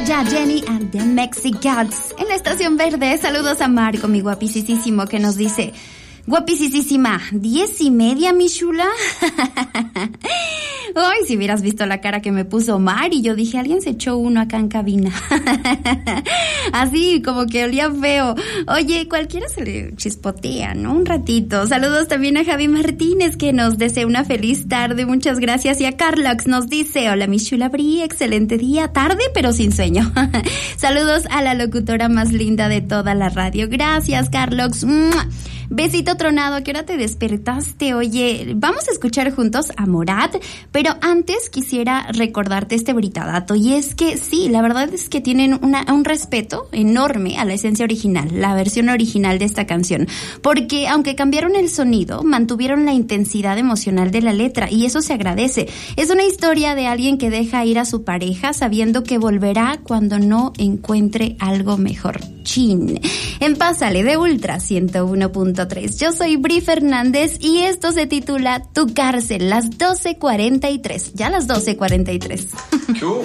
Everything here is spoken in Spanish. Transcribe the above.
ya Jenny and the Mexicans en la Estación Verde. Saludos a Marco, mi guapisísimo, que nos dice: guapisísima, 10:30, mi chula. Ay, si hubieras visto la cara que me puso Mari, yo dije, alguien se echó uno acá en cabina. Así, como que olía feo. Oye, cualquiera se le chispotea, ¿no? Un ratito. Saludos también a Javi Martínez, que nos desea una feliz tarde. Muchas gracias. Y a Carlox nos dice: hola, mi chula Bri, excelente día, tarde, pero sin sueño. Saludos a la locutora más linda de toda la radio. Gracias, Carlox. Besito tronado. ¿A qué hora te despertaste? Oye, vamos a escuchar juntos a Morat, pero antes quisiera recordarte este britadato, y es que sí, la verdad es que tienen un respeto enorme a la esencia original, la versión original de esta canción, porque aunque cambiaron el sonido, mantuvieron la intensidad emocional de la letra, y eso se agradece. Es una historia de alguien que deja ir a su pareja sabiendo que volverá cuando no encuentre algo mejor. Chin. En Pásale de Ultra 101.3. Yo soy Bri Fernández y esto se titula Tu Cárcel, las 12:43. Ya las 12:43.